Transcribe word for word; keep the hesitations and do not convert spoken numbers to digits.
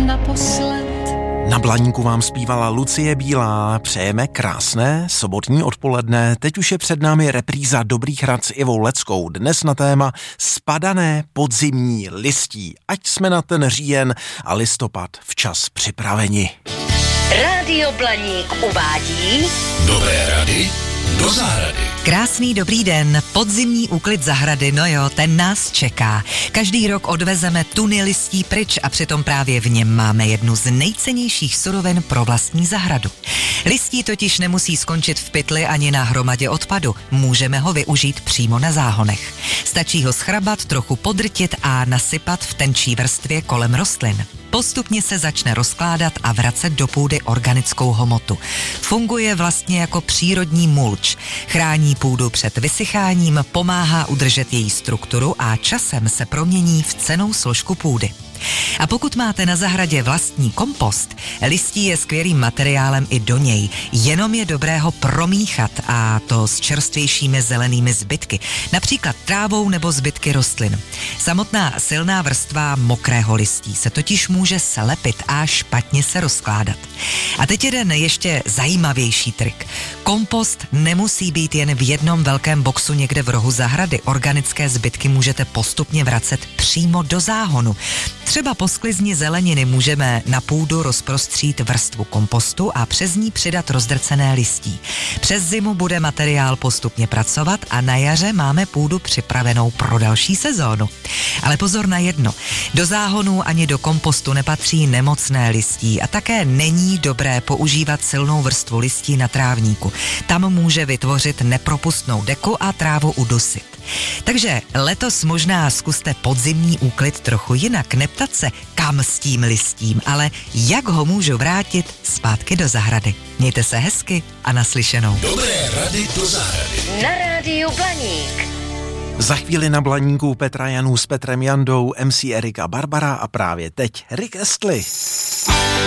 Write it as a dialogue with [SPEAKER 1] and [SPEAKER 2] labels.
[SPEAKER 1] naposled.
[SPEAKER 2] Na Blaníku vám zpívala Lucie Bílá. Přejeme krásné sobotní odpoledne. Teď už je před námi repríza Dobrých rad s Ivou Leckou. Dnes na téma spadané podzimní listí. Ať jsme na ten říjen a listopad včas připraveni.
[SPEAKER 3] Rádio Blaník uvádí
[SPEAKER 4] Dobré rady do zahrady.
[SPEAKER 5] Krásný dobrý den, podzimní úklid zahrady, no jo, ten nás čeká. Každý rok odvezeme tuny listí pryč a přitom právě v něm máme jednu z nejcennějších surovin pro vlastní zahradu. Listí totiž nemusí skončit v pytli ani na hromadě odpadu, můžeme ho využít přímo na záhonech. Stačí ho schrabat, trochu podrtit a nasypat v tenčí vrstvě kolem rostlin. Postupně se začne rozkládat a vracet do půdy organickou hmotu. Funguje vlastně jako přírodní mulč. Chrání půdu před vysycháním, pomáhá udržet její strukturu a časem se promění v cennou složku půdy. A pokud máte na zahradě vlastní kompost, listí je skvělým materiálem i do něj, jenom je dobré ho promíchat, a to s čerstvějšími zelenými zbytky, například trávou nebo zbytky rostlin. Samotná silná vrstva mokrého listí se totiž může slepit a špatně se rozkládat. A teď jeden ještě zajímavější trik. Kompost nemusí být jen v jednom velkém boxu někde v rohu zahrady. Organické zbytky můžete postupně vracet přímo do záhonu. Třeba po sklizni zeleniny můžeme na půdu rozprostřít vrstvu kompostu a přes ní přidat rozdrcené listí. Přes zimu bude materiál postupně pracovat a na jaře máme půdu připravenou pro další sezónu. Ale pozor na jedno, do záhonu ani do kompostu nepatří nemocné listí a také není dobré používat silnou vrstvu listí na trávníku. Tam může vytvořit nepropustnou deku a trávu udusit. Takže letos možná zkuste podzimní úklid trochu jinak, neptat se, kam s tím listím, ale jak ho můžu vrátit zpátky do zahrady. Mějte se hezky a naslyšenou.
[SPEAKER 4] Dobré rady do zahrady.
[SPEAKER 3] na Rádiu Blaník.
[SPEAKER 2] Za chvíli na Blaníku Petra Janů s Petrem Jandou, M C Erika Barbara a právě teď Rick Astley.